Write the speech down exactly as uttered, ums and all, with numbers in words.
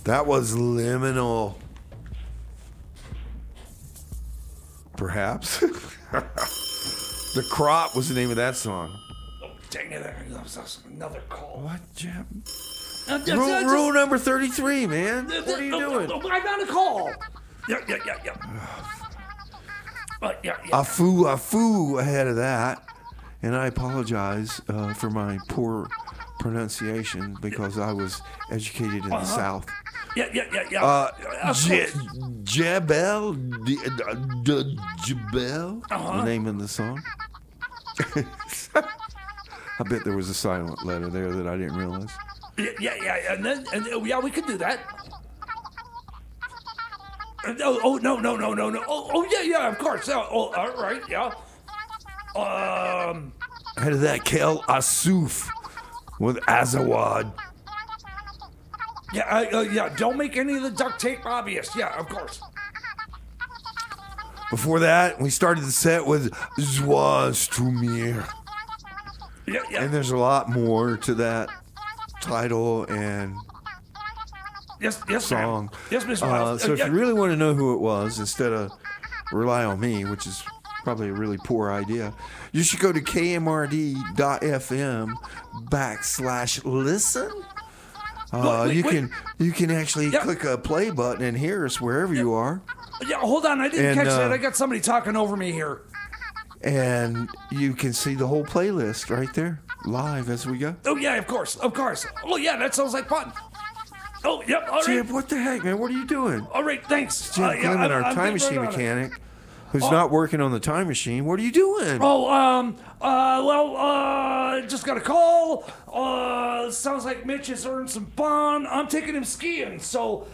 That was Liminal. Perhaps. The Crop was the name of that song. Oh, dang it. That's another call. What, Jeb? Uh, just, Rule, uh, just- rule number thirty-three, man. uh, What are you uh, doing? uh, I got a call. Yeah, yeah, yeah, yeah. Uh, yeah, yeah. Afu, afu ahead of that. And I apologize uh, for my poor pronunciation because I was educated in the Uh-huh. South. Yeah, yeah, yeah, yeah. Uh, Of Je- course. Jebel? D- uh, D- Jebel? Uh-huh. The name of the song? I bet there was a silent letter there that I didn't realize. Yeah, yeah, yeah, and then, and, uh, yeah, we could do that. Uh, Oh, oh, no, no, no, no, no. Oh, oh, yeah, yeah, of course. Oh, oh, all right, yeah. Um, Ahead of that, Kel Asuf with Azawad. yeah, uh, uh, yeah. Don't make any of the duct tape obvious. Yeah, of course. Before that, we started the set with Zwa Strumir. Yeah, yeah. And there's a lot more to that title and yes, yes, song. ma'am. Yes, Miss Uh, Miles. so Uh, if yeah. you really want to know who it was, instead of rely on me, which is probably a really poor idea, you should go to kmrd.fm backslash listen. Uh, Wait, you wait. can you can actually Yeah. click a play button and hear us wherever you are, Yeah, hold on. I didn't And, catch uh, that. I got somebody talking over me here. and you can see the whole playlist right there live as we go. Oh, yeah, of course, of course. Oh, yeah, that sounds like fun. Oh, yep, all right. Jim, what the heck, man? What are you doing? All right, thanks. Jim Uh, yeah, Clement, I'm- our I'm time getting machine right on it. mechanic, who's not working on the time machine. What are you doing? Oh, um, uh, well, uh, just got a call. Uh, sounds like Mitch has earned some fun. I'm taking him skiing, so